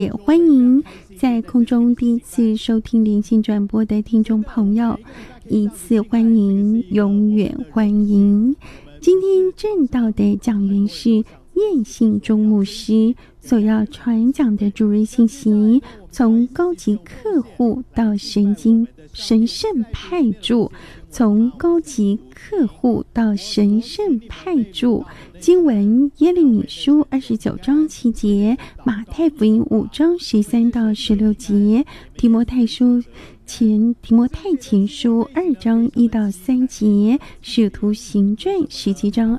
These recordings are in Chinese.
也欢迎在空中第一次收听连线转播的听众朋友，一次欢迎，永远欢迎。今天正道的讲员是叶信忠牧师所要传讲的主日信息，从高级客户到神圣派驻，从高级客户到神圣派驻。经文耶利米书29章7节，马太福音5章13到16节，提摩太前书2章1到3节，使徒行传17章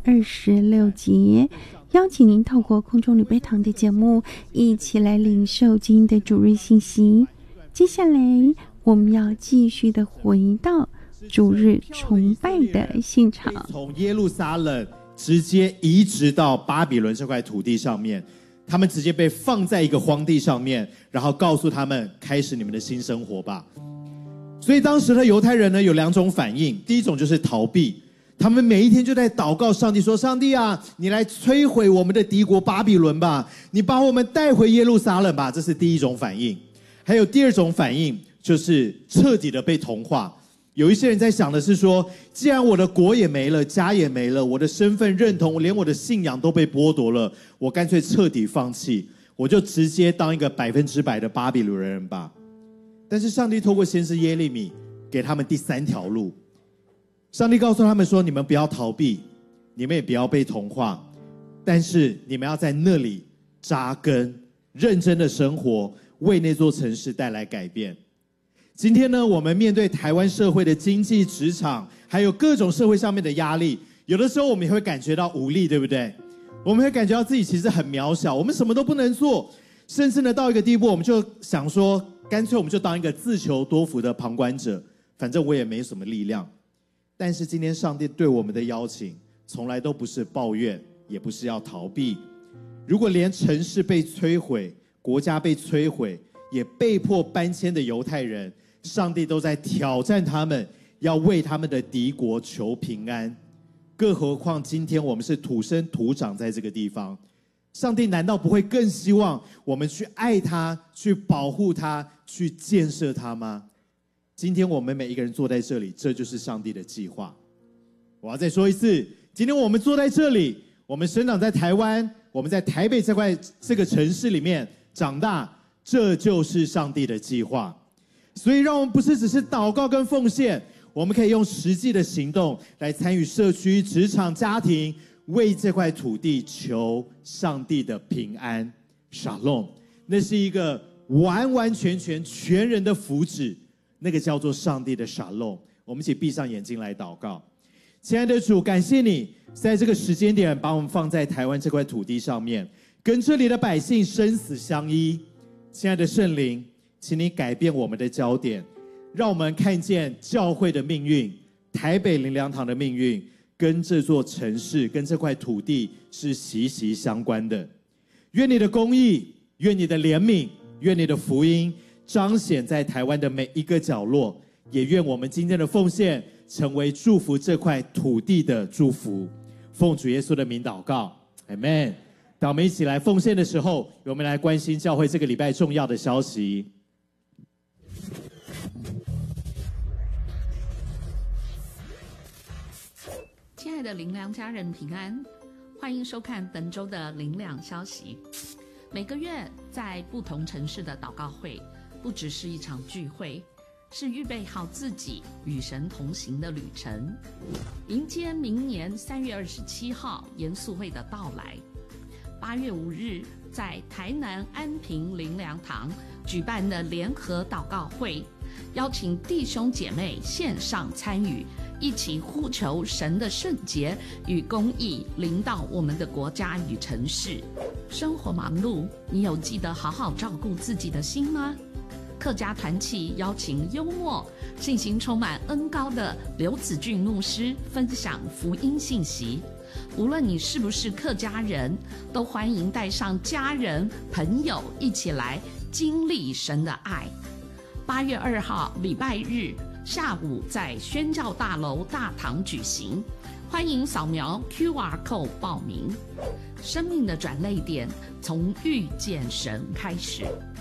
26节。邀请您透过空中礼拜堂的节目，一起来领受今天的主日信息。接下来我们要继续的回到主日崇拜的现场， 从耶路撒冷直接移植到巴比伦这块土地上面，他们直接被放在一个荒地上面，然后告诉他们开始你们的新生活吧。所以当时的犹太人呢有2种反应，第一种就是逃避，他们每一天就在祷告上帝说，上帝啊，你来摧毁我们的敌国巴比伦吧，你把我们带回耶路撒冷吧，这是第一种反应。还有第2种反应，就是彻底的被同化。有一些人在想的是说，既然我的国也没了，家也没了，我的身份认同，连我的信仰都被剥夺了，我干脆彻底放弃，我就直接当一个100%的巴比伦人吧。但是上帝透过先知耶利米给他们第3条路，上帝告诉他们说，你们不要逃避，你们也不要被同化，但是你们要在那里扎根，认真的生活，为那座城市带来改变。今天呢，我们面对台湾社会的经济、职场，还有各种社会上面的压力，有的时候我们也会感觉到无力，对不对？我们会感觉到自己其实很渺小，我们什么都不能做，甚至呢到一个地步，我们就想说，干脆我们就当一个自求多福的旁观者，反正我也没什么力量。但是今天上帝对我们的邀请，从来都不是抱怨，也不是要逃避。如果连城市被摧毁，国家被摧毁，也被迫搬迁的犹太人，上帝都在挑战他们，要为他们的敌国求平安。更何况今天我们是土生土长在这个地方，上帝难道不会更希望我们去爱他，去保护他，去建设他吗？今天我们每一个人坐在这里，这就是上帝的计划。我要再说一次，今天我们坐在这里，我们生长在台湾，我们在台北这个城市里面长大，这就是上帝的计划。所以让我们不是只是祷告跟奉献，我们可以用实际的行动来参与社区、职场、家庭，为这块土地求上帝的平安 Shalom。 那是一个完完全全全人的福祉，那个叫做上帝的 Shalom。 我们一起闭上眼睛来祷告。亲爱的主，感谢你在这个时间点把我们放在台湾这块土地上面，跟这里的百姓生死相依。亲爱的圣灵，请你改变我们的焦点，让我们看见教会的命运，台北灵粮堂的命运跟这座城市，跟这块土地是息息相关的。愿你的公义，愿你的怜悯，愿你的福音彰显在台湾的每一个角落，也愿我们今天的奉献成为祝福这块土地的祝福。奉主耶稣的名祷告 Amen。 当我们一起来奉献的时候，我们来关心教会这个礼拜重要的消息。 亲爱的灵粮家人平安，欢迎收看本周的灵粮消息。每个月在不同城市的祷告会，不只是一场聚会，是预备好自己与神同行的旅程，迎接明年3月27号严肃会的到来。8月5日在台南安平灵粮堂举办的联合祷告会，邀请弟兄姐妹线上参与，一起呼求神的圣洁与公义临到我们的国家与城市。生活忙碌，你有记得好好照顾自己的心吗？客家团契邀请幽默、信心充满恩膏的刘子俊牧师分享福音信息。无论你是不是客家人，都欢迎带上家人朋友一起来经历神的爱。8月2号礼拜日下午在宣教大楼大堂举行， 欢迎扫描 QR Code 报名。生命的转捩点，从遇见神开始。